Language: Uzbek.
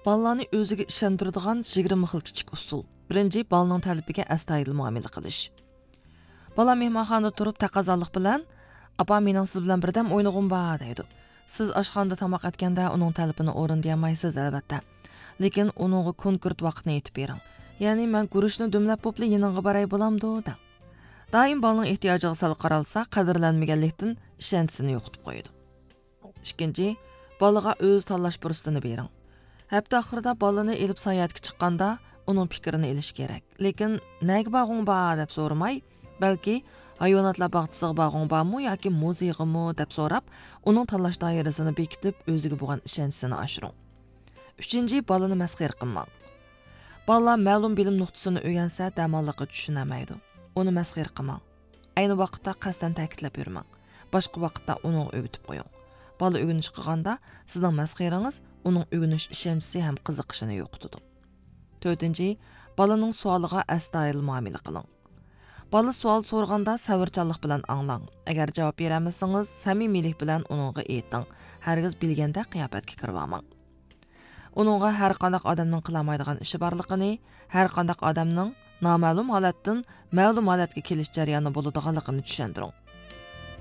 Balalarni o'ziga ishontiradigan 20 xil kichik usul. Birinchi, balaning talabiga astoydil muomala qilish. Bala mehmonxonada turib taqozolik bilan "Apa, mening siz bilan birdam o'ynag'im bor" deydi. Siz oshxonada tamoq etganda uning talabini o'rinlayolmaysiz albatta. Lekin uningga konkret vaqtni aytib bering. Ya'ni men guruchni dumlab popli yaningga boray bo'lamdi deng. Doim balaning ehtiyojiga sal qaralsa, qadrlanmaganlikdan ishonchisini yo'qotib qo'yadi. Ikkinchi, balaga o'z tanlash fursatini bering. Hafta oxirida balani elib sayohatga chiqqanda uning fikrini elish kerak. Lekin nega bag'ing bor deb so'ramay, balki hayvonotlar bog'chisiga bag'ing bormi yoki muzeyig'imi deb so'rab, uning tanlash doirasini bekitib, o'ziga bo'lgan ishonchisini oshiring. Uchinchi, balani masxir qilmang. Balalar ma'lum bilim nuqtasini o'rgansa, damalliqqa tushunmaydi. Uni masxir qilmang. Ayni vaqtda qasdan ta'kidlab yurmang. Boshqa vaqtda uni o'rgatib qo'ying. Bala o'rganish qilganda, sizning masxirangiz uning o'rganish ishonchisi ham qiziqishini yo'qotadi. To'rtinchi, balaning savoliga astoydil muomala qiling. Bala savol so'raganda savrchanlik bilan anglang. Agar javob beramasangiz, samimiylik bilan uningga ayting. Hargiz bilganda qiyofatga kirib olmang. Uningga har qanday odamning qilmaydigan ishi borligini, har qanday odamning noma'lum holatdan ma'lum holatga kelish jarayoni bo'ladiganligini tushuntiring.